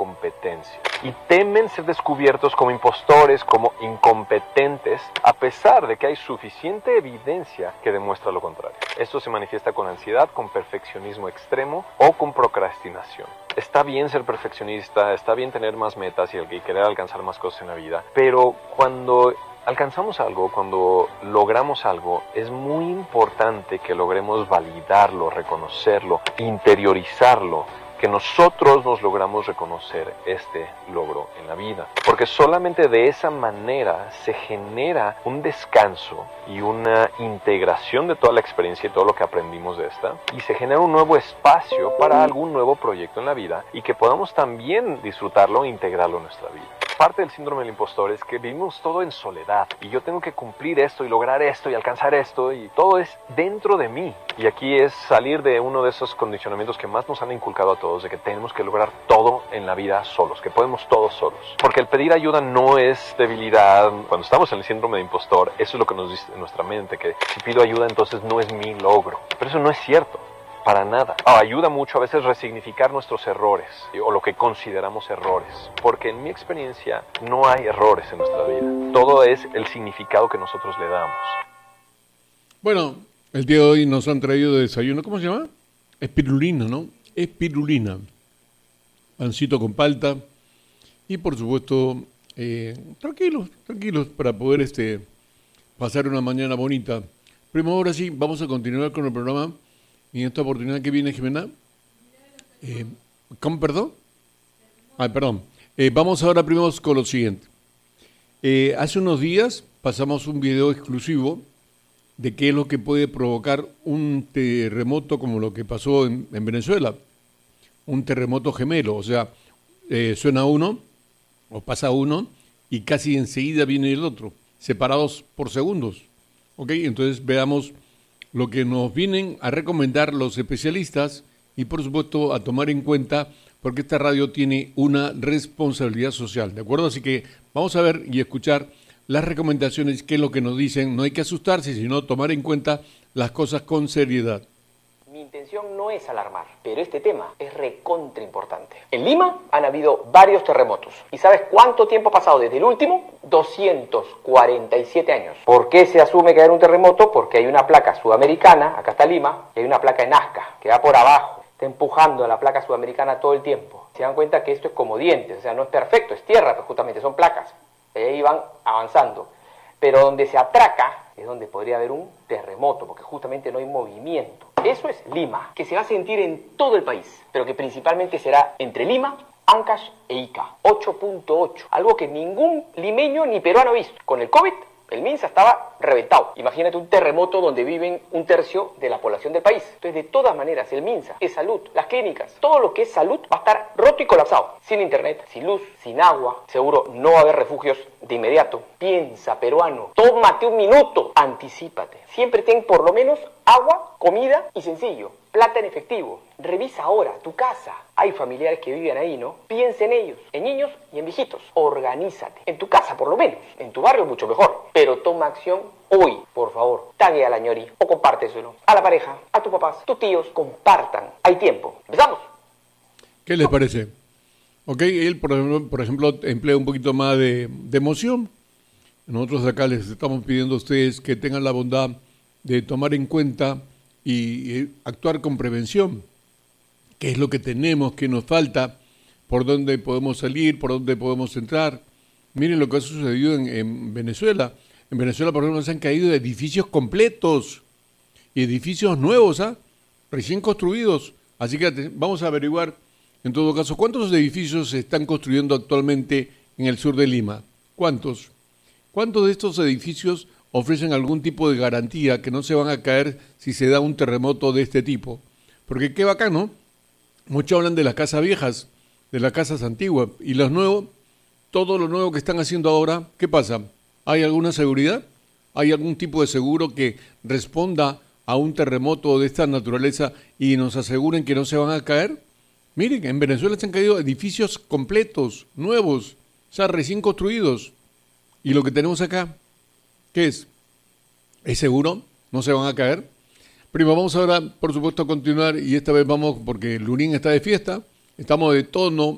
competencia y temen ser descubiertos como impostores, como incompetentes, a pesar de que hay suficiente evidencia que demuestra lo contrario. Esto se manifiesta con ansiedad, con perfeccionismo extremo o con procrastinación. Está bien ser perfeccionista, está bien tener más metas y querer alcanzar más cosas en la vida, pero cuando alcanzamos algo, cuando logramos algo, es muy importante que logremos validarlo, reconocerlo, interiorizarlo, que nosotros nos logramos reconocer este logro en la vida. Porque solamente de esa manera se genera un descanso y una integración de toda la experiencia y todo lo que aprendimos de esta, y se genera un nuevo espacio para algún nuevo proyecto en la vida y que podamos también disfrutarlo e integrarlo en nuestra vida. Parte del síndrome del impostor es que vivimos todo en soledad y yo tengo que cumplir esto y lograr esto y alcanzar esto y todo es dentro de mí. Y aquí es salir de uno de esos condicionamientos que más nos han inculcado a todos, de que tenemos que lograr todo en la vida solos, que podemos todos solos. Porque el pedir ayuda no es debilidad. Cuando estamos en el síndrome de impostor, eso es lo que nos dice nuestra mente, que si pido ayuda entonces no es mi logro. Pero eso no es cierto. Para nada. Ayuda mucho a veces resignificar nuestros errores o lo que consideramos errores, porque en mi experiencia no hay errores en nuestra vida. Todo es el significado que nosotros le damos. Bueno, el día de hoy nos han traído de desayuno, ¿cómo se llama? Espirulina, ¿no? Espirulina. Pancito con palta y por supuesto tranquilos para poder pasar una mañana bonita. Pero ahora sí, vamos a continuar con el programa. Y en esta oportunidad que viene, Jimena, ¿cómo, perdón? Perdón. Vamos ahora primero con lo siguiente. Hace unos días pasamos un video exclusivo de qué es lo que puede provocar un terremoto como lo que pasó en Venezuela. Un terremoto gemelo, o sea, suena uno o pasa uno y casi enseguida viene el otro, separados por segundos. ¿Ok? Entonces veamos lo que nos vienen a recomendar los especialistas y por supuesto a tomar en cuenta porque esta radio tiene una responsabilidad social, ¿de acuerdo? Así que vamos a ver y escuchar las recomendaciones, qué es lo que nos dicen. No hay que asustarse, sino tomar en cuenta las cosas con seriedad. Mi intención no es alarmar, pero este tema es recontra importante. En Lima han habido varios terremotos. ¿Y sabes cuánto tiempo ha pasado desde el último? 247 años. ¿Por qué se asume que hay un terremoto? Porque hay una placa sudamericana, acá está Lima, y hay una placa en Nazca, que va por abajo, está empujando a la placa sudamericana todo el tiempo. Se dan cuenta que esto es como dientes, o sea, no es perfecto, es tierra, pero justamente son placas. Y ahí van avanzando. Pero donde se atraca es donde podría haber un terremoto, porque justamente no hay movimiento. Eso es Lima, que se va a sentir en todo el país, pero que principalmente será entre Lima, Ancash e Ica. 8.8, algo que ningún limeño ni peruano ha visto. Con el COVID, el MINSA estaba reventado. Imagínate un terremoto donde viven un tercio de la población del país. Entonces, de todas maneras, el MINSA es salud, las clínicas, todo lo que es salud va a estar roto y colapsado. Sin internet, sin luz, sin agua, seguro no va a haber refugios de inmediato. Piensa, peruano, tómate un minuto, anticípate. Siempre ten por lo menos agua, comida y sencillo, plata en efectivo. Revisa ahora tu casa. Hay familiares que viven ahí, ¿no? Piensa en ellos, en niños y en viejitos. Organízate. En tu casa, por lo menos. En tu barrio, mucho mejor. Pero toma acción hoy, por favor. Tague a la ñori o compárteselo. A la pareja, a tus papás, tus tíos, compartan. Hay tiempo. ¿Empezamos? ¿Qué les parece? Ok, él, por ejemplo, emplea un poquito más de emoción. Nosotros acá les estamos pidiendo a ustedes que tengan la bondad de tomar en cuenta y actuar con prevención. ¿Qué es lo que tenemos? ¿Qué nos falta? ¿Por dónde podemos salir? ¿Por dónde podemos entrar? Miren lo que ha sucedido en Venezuela. En Venezuela, por ejemplo, se han caído edificios completos y edificios nuevos, recién construidos. Así que vamos a averiguar, en todo caso, ¿cuántos edificios se están construyendo actualmente en el sur de Lima? ¿Cuántos? ¿Cuántos de estos edificios ofrecen algún tipo de garantía que no se van a caer si se da un terremoto de este tipo? Porque qué bacano. Muchos hablan de las casas viejas, de las casas antiguas, y los nuevos, todo lo nuevo que están haciendo ahora, ¿qué pasa? ¿Hay alguna seguridad? ¿Hay algún tipo de seguro que responda a un terremoto de esta naturaleza y nos aseguren que no se van a caer? Miren, en Venezuela se han caído edificios completos, nuevos, o sea, recién construidos. Y lo que tenemos acá, ¿qué es? ¿Es seguro? ¿No se van a caer? Primo, vamos ahora, por supuesto, a continuar y esta vez vamos, porque Lunín está de fiesta, estamos de tono